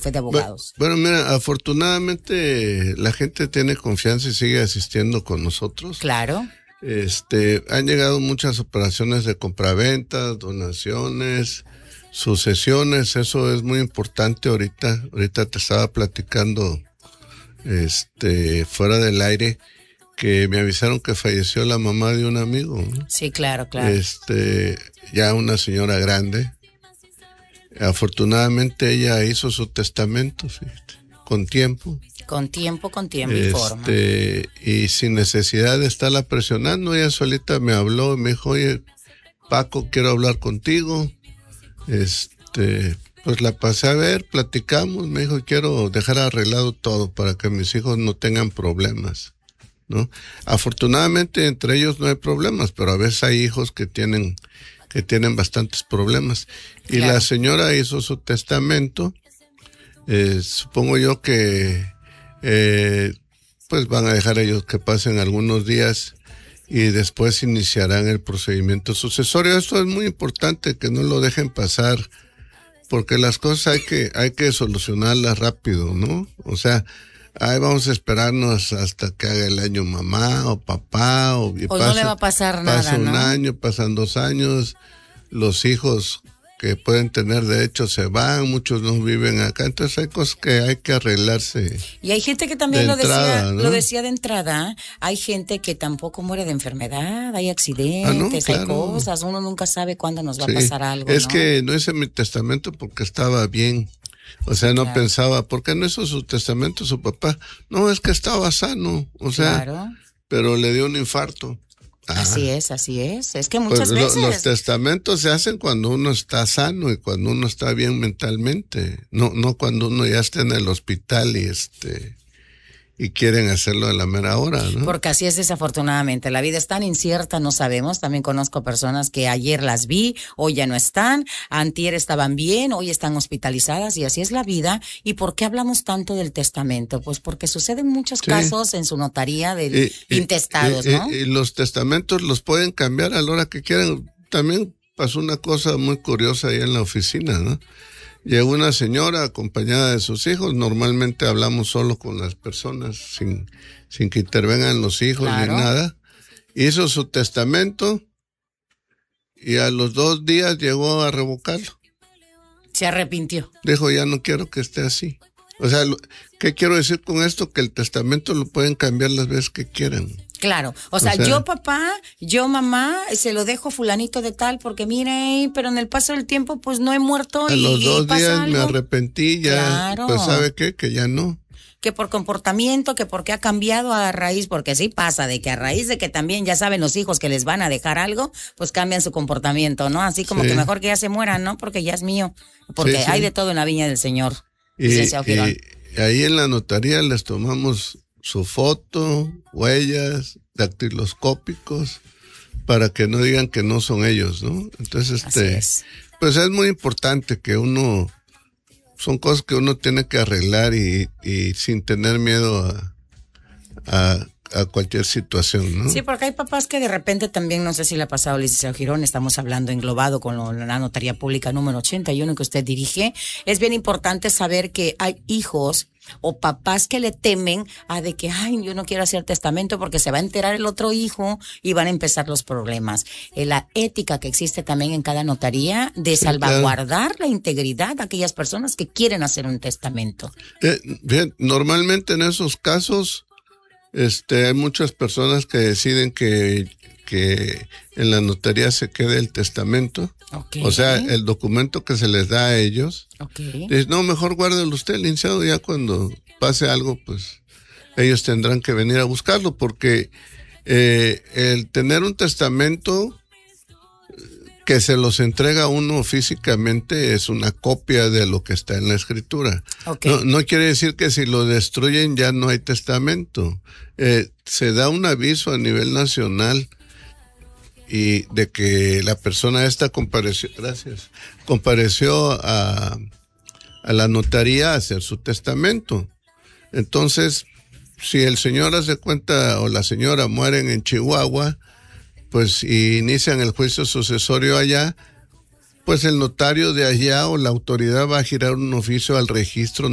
bufete de abogados. Bueno, mira, afortunadamente la gente tiene confianza y sigue asistiendo con nosotros. Claro. Han llegado muchas operaciones de compraventa, donaciones, sucesiones, eso es muy importante ahorita. Ahorita te estaba platicando, fuera del aire, que me avisaron que falleció la mamá de un amigo, ¿no? Sí, claro, claro. Ya una señora grande. Afortunadamente ella hizo su testamento, fíjate, con tiempo. Con tiempo y forma. Y sin necesidad de estarla presionando, ella solita me habló y me dijo, oye, Paco, quiero hablar contigo. Pues la pasé a ver, platicamos, me dijo, quiero dejar arreglado todo para que mis hijos no tengan problemas, ¿no? Afortunadamente entre ellos no hay problemas, pero a veces hay hijos que tienen bastantes problemas. Y claro, la señora hizo su testamento, supongo yo que pues van a dejar ellos que pasen algunos días y después iniciarán el procedimiento sucesorio. Esto es muy importante, que no lo dejen pasar, porque las cosas hay que solucionarlas rápido, ¿no? O sea, ahí vamos a esperarnos hasta que haga el año mamá o papá, o no le va a pasar nada, pasa un ¿no? año, pasan 2 años, los hijos que pueden tener derecho se van, muchos no viven acá, entonces hay cosas que hay que arreglarse. Y hay gente que también lo decía de entrada, hay gente que tampoco muere de enfermedad, hay accidentes, claro, hay cosas, uno nunca sabe cuándo nos va a pasar algo, es ¿no? que no hice mi testamento porque estaba bien, o sea, no pensaba, ¿por qué no hizo su testamento su papá? No, es que estaba sano, o sea, pero le dio un infarto. Así es, es que muchas veces los testamentos se hacen cuando uno está sano y cuando uno está bien mentalmente, no cuando uno ya está en el hospital y quieren hacerlo a la mera hora, ¿no? Porque así es, desafortunadamente, la vida es tan incierta, no sabemos. También conozco personas que ayer las vi, hoy ya no están, antier estaban bien, hoy están hospitalizadas, y así es la vida. ¿Y por qué hablamos tanto del testamento? Pues porque suceden muchos casos en su notaría de intestados, ¿no? Y los testamentos los pueden cambiar a la hora que quieran. También pasó una cosa muy curiosa ahí en la oficina, ¿no? Llegó una señora acompañada de sus hijos. Normalmente hablamos solo con las personas sin que intervengan los hijos ni nada. Hizo su testamento y a los 2 días llegó a revocarlo. Se arrepintió. Dijo, ya no quiero que esté así. O sea, ¿qué quiero decir con esto? Que el testamento lo pueden cambiar las veces que quieran. Claro, o sea, yo papá, yo mamá, se lo dejo fulanito de tal porque mire, pero en el paso del tiempo pues no he muerto y a los 2 días algo. Me arrepentí ya, pues ¿sabe qué? Que ya no. Que por comportamiento, que porque ha cambiado a raíz, porque sí pasa, de que a raíz de que también ya saben los hijos que les van a dejar algo, pues cambian su comportamiento, ¿no? Así como que mejor que ya se mueran, ¿no? Porque ya es mío, porque hay de todo en la viña del Señor. Y ahí en la notaría les tomamos su foto, huellas, dactiloscópicos, para que no digan que no son ellos, ¿no? Entonces, pues es muy importante que son cosas que uno tiene que arreglar y sin tener miedo a cualquier situación, ¿no? Sí, porque hay papás que de repente también, no sé si le ha pasado al licenciado Girón, estamos hablando englobado con la notaría pública número 81 que usted dirige. Es bien importante saber que hay hijos o papás que le temen a de que, ay, yo no quiero hacer testamento porque se va a enterar el otro hijo y van a empezar los problemas. La ética que existe también en cada notaría de salvaguardar la integridad de aquellas personas que quieren hacer un testamento. Bien, normalmente en esos casos hay muchas personas que deciden que en la notaría se quede el testamento. O sea, el documento que se les da a ellos. Dicen, no, mejor guárdelo usted, licenciado, ya cuando pase algo, pues ellos tendrán que venir a buscarlo, porque el tener un testamento que se los entrega a uno físicamente es una copia de lo que está en la escritura. No quiere decir que si lo destruyen ya no hay testamento. Se da un aviso a nivel nacional y de que la persona esta compareció a la notaría a hacer su testamento. Entonces, si el señor hace cuenta o la señora mueren en Chihuahua, pues inician el juicio sucesorio allá, pues el notario de allá o la autoridad va a girar un oficio al registro